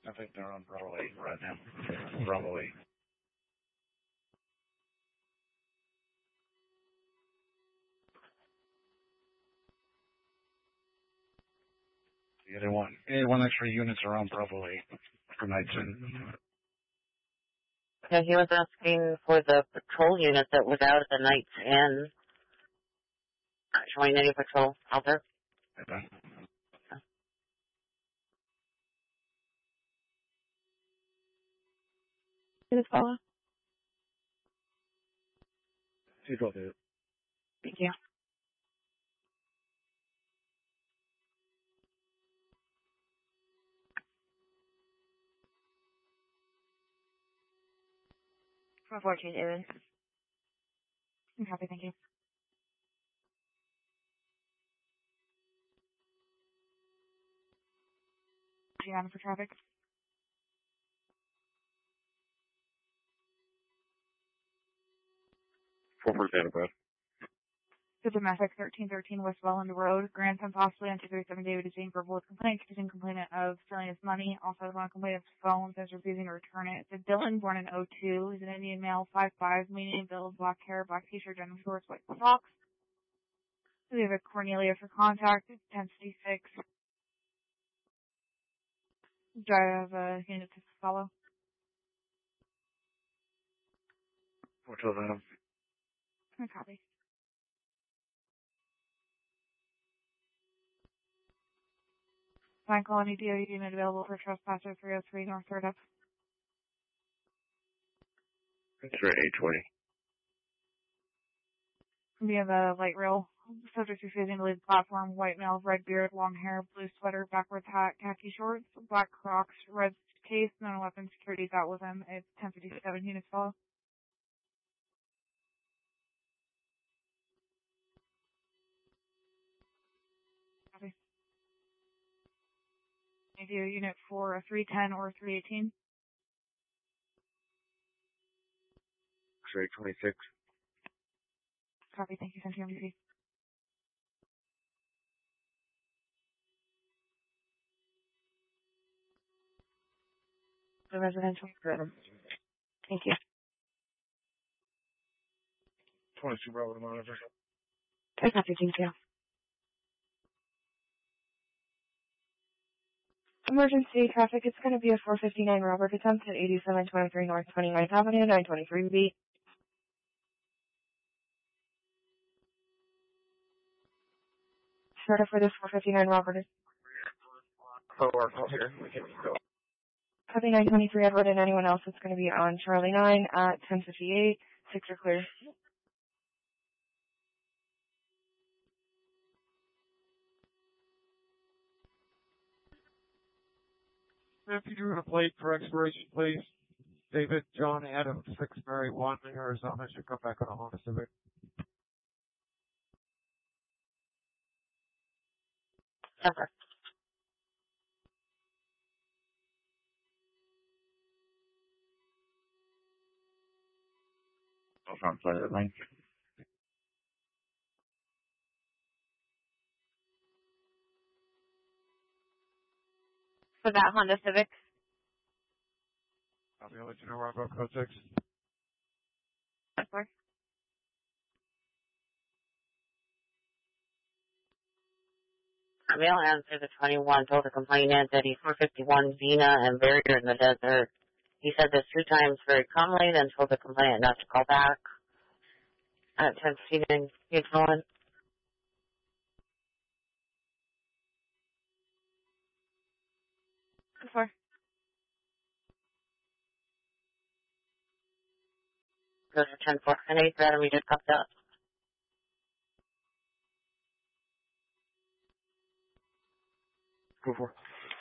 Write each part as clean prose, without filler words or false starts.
I think they're on Bravo 8 right now. Bravo 8. Anyone extra units are on Bravo 8 for Nights In. Yeah, he was asking for the patrol unit that was out at the Nights In. Showing any patrol out there? Okay. Can it follow? Go ahead. Thank you. From 14 Evan. I'm happy, thank you. On for traffic. Bud. The domestic 1313 West Welland Road, grandson possibly on 237 David is being verbal with complaint, accusing complainant of stealing his money. Also has one complaint of his phone, says refusing to return it. It's a Dylan born in 02. He's an Indian male, 5'5", medium build, black hair, black t-shirt, denim shorts, white socks. We have a Cornelia for contact, 1056. Do I have a unit to follow? 412 I copy. Fine Colony DOE unit available for trespasser 303 North 3rd Up. That's for 820. Via the light rail. Subject refusing to leave the platform. White male, red beard, long hair, blue sweater, backwards hat, khaki shorts, black Crocs, red case, no weapon security's out with him. It's 1057 units follow. Copy. Maybe a unit for a 310 or 318. X-ray 26. Copy, thank you, Central MDC. The residential. Thank you. 22 Bravo monitor. I copy, thank you. Emergency traffic, it's going to be a 459 Robert attempt at 8723 North 29th Avenue, 923B. Starter for this 459 Robert. Oh, our call here. We can go. Copy 923 Edward and anyone else that's going to be on Charlie 9 at 1058. 6 are clear. If you drew a plate for expiration, please. David John Adams, 6 Mary 1, Arizona, should come back on a Honda Civic. Okay. I'll try and play that lane. For that Honda Civic. I'll let you know where I'm going, code 6. Sorry. Male answer the 21 told the complainant that he's 451 Vina and buried her in the desert. He said this 2 times very calmly, then told the complainant not to call back. At 10:59, he's going. Sorry. Goes to 10:4. And 8th Avenue just popped up. Go for it.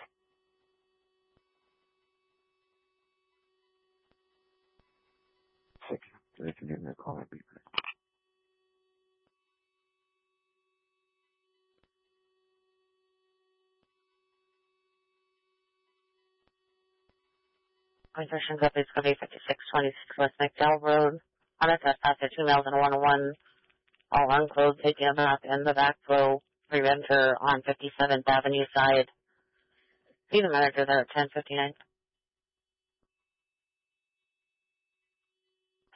6. They can get in their call and be back. Position up is going to be 5626 West McDowell Road. On a trespass at 2 miles and a 101. All unclothed, taking a bath in the back row. Preventer on 57th Avenue side. See the manager there at 10:59.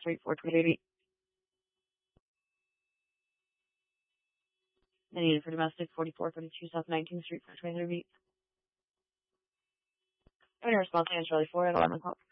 Street for 23 beat. Then unit for domestic 4432 South 19th Street for 23 beat. Any response to Charlie 4 at 11 o'clock.